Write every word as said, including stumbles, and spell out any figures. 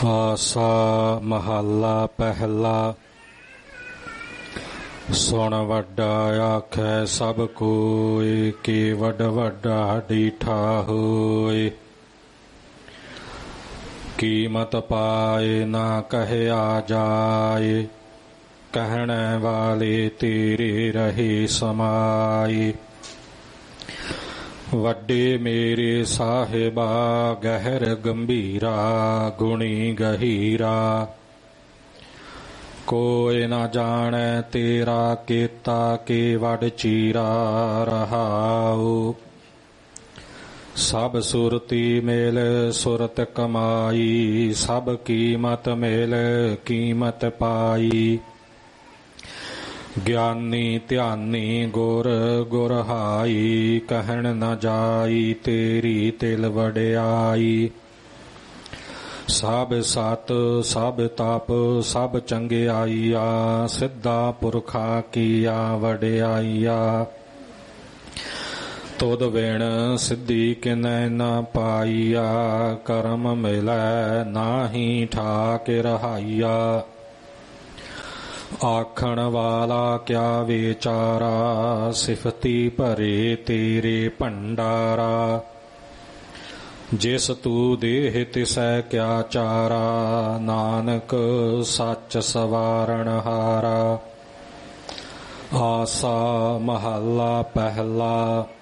ਆਸਾ ਮਹੱਲਾ ਪਹਿਲਾ। ਸੁਣ ਵੱਡਾ ਆਖੈ ਸਭ ਕੋਇ, ਕੀ ਵੱਡ ਵੱਡਾ ਡੀਠਾ ਹੋਇ। ਕੀਮਤ ਪਾਏ ਨਾ ਕਹਿਆ ਜਾਏ, ਕਹਿਣੇ ਵਾਲੇ ਤੇਰੇ ਰਹੇ ਸਮਾਏ। ਵੱਡੇ ਮੇਰੇ ਸਾਹਿਬਾ ਗਹਿਰ ਗੰਭੀਰਾ, ਗੁਣੀ ਗਹੀਰਾ। ਕੋਈ ਨਾ ਜਾਣੈ ਤੇਰਾ ਕੀਤਾ, ਕੀ ਵੱਡ ਚੀਰਾ ਰਹਾਉ। ਸਭ ਸੁਰਤੀ ਮੇਲ ਸੁਰਤ ਕਮਾਈ, ਸਭ ਕੀਮਤ ਮੇਲ ਕੀਮਤ ਪਾਈ। ਗਿਆਨੀ ਧਿਆਨੀ ਗੁਰ ਗੁਰਹਾਈ, ਕਹਿਣ ਨ ਜਾਈ ਤੇਰੀ ਤਿਲ ਵਡਿਆਈ। ਸਭ ਸਤ ਸਭ ਤਪ ਸਭ ਚੰਗਿਆਈਆ, ਸਿੱਧਾ ਪੁਰਖਾ ਕੀਆ ਵਡਿਆਈਆ। ਤੁਧ ਬਿਨ ਸਿੱਧੀ ਕਿਨੈ ਨ ਪਾਈਆ, ਕਰਮ ਮਿਲੈ ਨਾਹੀ ਠਾਕ ਰਹਾਈਆ। ਆਖਣ ਵਾਲਾ ਕਿਆ ਵਿਚਾਰਾ, ਸਿਫਤੀ ਭਰੇ ਤੇਰੇ ਭੰਡਾਰਾ। ਜਿਸ ਤੂੰ ਦੇਹ ਤਿਸੈ ਕਿਆ ਚਾਰਾ, ਨਾਨਕ ਸੱਚ ਸਵਾਰਣ ਹਾਰਾ। ਆਸਾ ਮਹੱਲਾ ਪਹਿਲਾ।